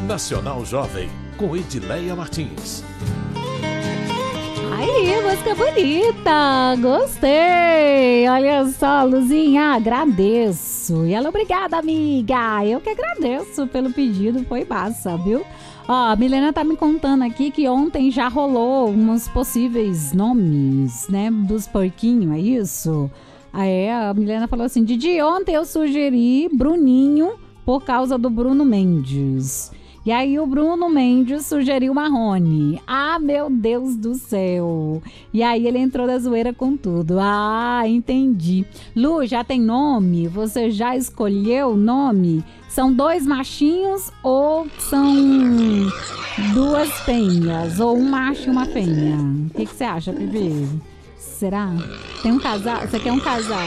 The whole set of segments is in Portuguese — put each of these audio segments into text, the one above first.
Nacional Jovem, com Edileia Martins. Aí, música bonita, gostei. Olha só, Luzinha, agradeço. E ela, obrigada, amiga. Eu que agradeço pelo pedido, foi massa, viu? Ó, a Milena tá me contando aqui que ontem já rolou uns possíveis nomes, né, dos porquinhos, é isso? Aí a Milena falou assim, Didi, ontem eu sugeri Bruninho por causa do Bruno Mendes. E aí o Bruno Mendes sugeriu Marrone. Ah, meu Deus do céu. E aí ele entrou da zoeira com tudo. Ah, entendi. Lu, já tem nome? Você já escolheu o nome? São 2 machinhos ou são 2 fêmeas? Ou um macho e uma fêmea? O que você acha, Pipi? Será? Tem um casal? Você quer um casal?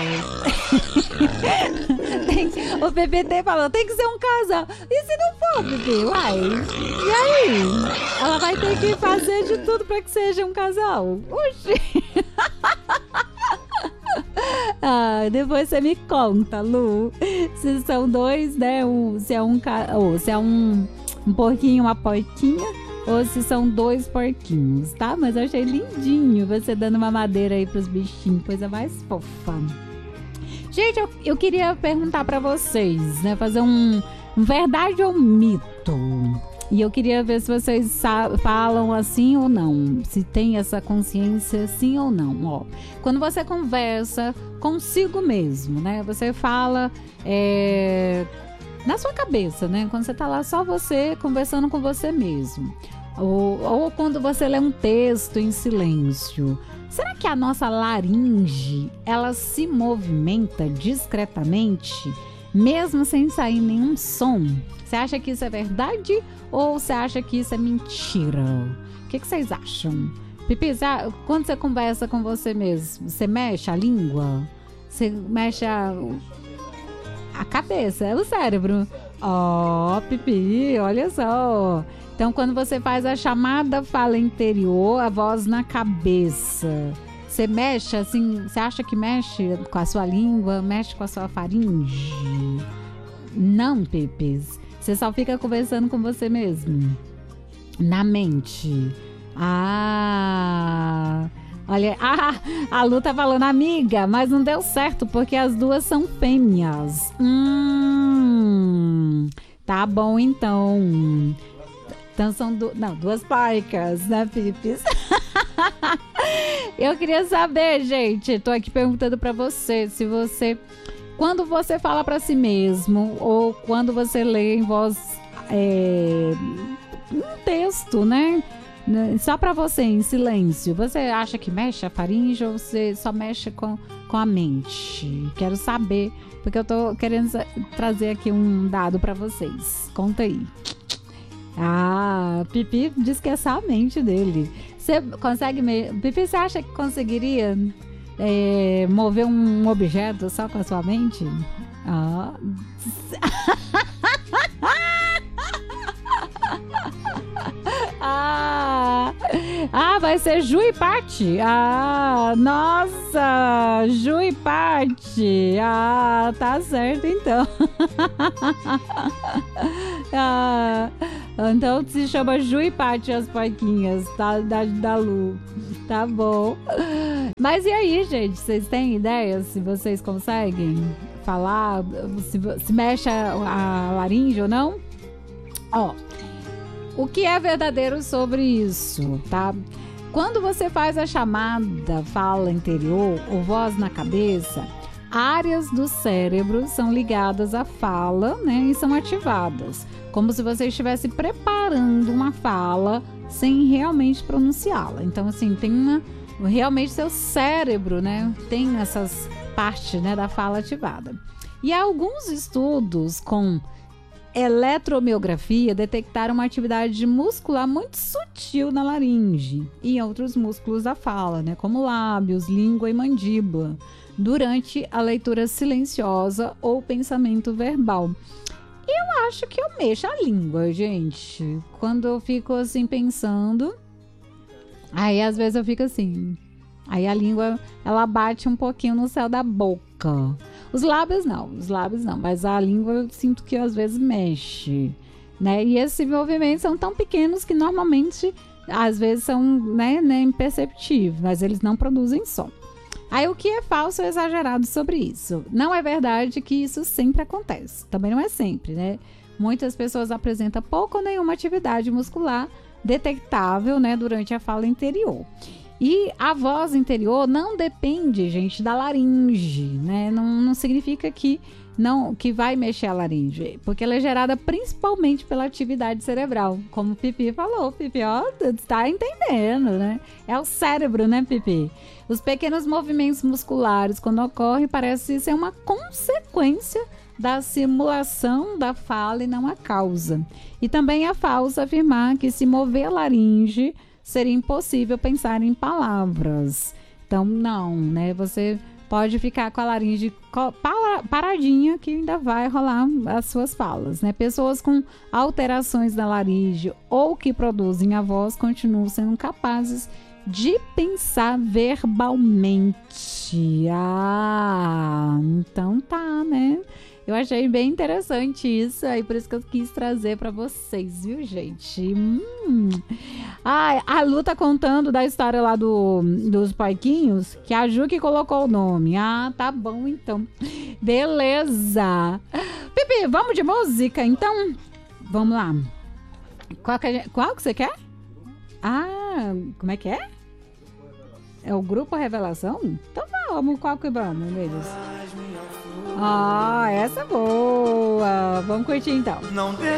O PPT falou, tem que ser um casal. E se não for, Pipi? Uai. E aí? Ela vai ter que fazer de tudo pra que seja um casal. Oxi. Ah, depois você me conta, Lu. Se são 2, né? Se é um porquinho, uma porquinha. Ou se são 2 porquinhos, tá? Mas eu achei lindinho você dando uma madeira aí pros bichinhos. Coisa mais fofa. Gente, eu queria perguntar pra vocês, né? Fazer um verdade ou mito. E eu queria ver se vocês falam assim ou não. Se tem essa consciência sim ou não. Ó, quando você conversa consigo mesmo, né? Você fala na sua cabeça, né? Quando você tá lá só você conversando com você mesmo. Ou quando você lê um texto em silêncio. Será que a nossa laringe, ela se movimenta discretamente, mesmo sem sair nenhum som? Você acha que isso é verdade ou você acha que isso é mentira? O que vocês acham? Pipi, quando você conversa com você mesmo, você mexe a língua? Você mexe a cabeça, o cérebro? Ó, Pipi, olha só. Então, quando você faz a chamada fala interior, a voz na cabeça, você mexe assim, você acha que mexe com a sua língua, mexe com a sua faringe? Não, Pepes. Você só fica conversando com você mesmo. Na mente. Ah... Olha, a Lu tá falando, amiga, mas não deu certo porque as 2 são fêmeas. Tá bom, então. Então são 2 parcas, né, Pipis? Eu queria saber, gente, tô aqui perguntando pra você, se você, quando você fala pra si mesmo, ou quando você lê em voz, um texto, né? Só pra você, em silêncio, você acha que mexe a faringe ou você só mexe com a mente? Quero saber, porque eu tô querendo trazer aqui um dado pra vocês. Conta aí. Ah, Pipi diz que é só a mente dele. Você consegue... Pipi, você acha que conseguiria mover um objeto só com a sua mente? Ah... vai ser Ju e Paty. Ah, nossa, Ju e Paty. Ah, tá certo então. Então se chama Ju e Paty as porquinhas, tá? Da Lu. Tá bom. Mas e aí, gente? Vocês têm ideia se vocês conseguem falar? Se mexe a laringe ou não? Ó. O que é verdadeiro sobre isso, tá? Quando você faz a chamada fala interior ou voz na cabeça, áreas do cérebro são ligadas à fala, né? E são ativadas. Como se você estivesse preparando uma fala sem realmente pronunciá-la. Então, assim, tem realmente seu cérebro, né? Tem essas partes, né, da fala ativada. E há alguns estudos com eletromiografia detectaram uma atividade muscular muito sutil na laringe e em outros músculos da fala, né, como lábios, língua e mandíbula, durante a leitura silenciosa ou pensamento verbal. Eu acho que eu mexo a língua, gente. Quando eu fico assim pensando, aí às vezes eu fico assim. Aí a língua, ela bate um pouquinho no céu da boca. Os lábios não, mas a língua eu sinto que às vezes mexe. né? E esses movimentos são tão pequenos que normalmente, às vezes, são, né, imperceptíveis, mas eles não produzem som. Aí o que é falso ou exagerado sobre isso? Não é verdade que isso sempre acontece. Também não é sempre, né? Muitas pessoas apresentam pouco ou nenhuma atividade muscular detectável, né, durante a fala interior. E a voz interior não depende, gente, da laringe, né? Não significa que vai mexer a laringe, porque ela é gerada principalmente pela atividade cerebral, como o Pipi falou. Pipi, ó, tá entendendo, né? É o cérebro, né, Pipi? Os pequenos movimentos musculares, quando ocorrem, parece ser uma consequência da simulação da fala e não a causa. E também é falso afirmar que se mover a laringe seria impossível pensar em palavras. Então, não, né? Você pode ficar com a laringe paradinha que ainda vai rolar as suas falas, né? Pessoas com alterações na laringe ou que produzem a voz continuam sendo capazes de pensar verbalmente. Ah, então tá, né? Eu achei bem interessante isso, aí por isso que eu quis trazer pra vocês, viu, gente? Ah, a Lu tá contando da história lá dos porquinhos, que a Ju que colocou o nome. Ah, tá bom, então. Beleza. Pipi, vamos de música, então? Vamos lá. Qual que você quer? Ah, como é que é? É o Grupo Revelação? Então vamos, qual que vamos deles? Ah, essa é boa. Vamos curtir então. Não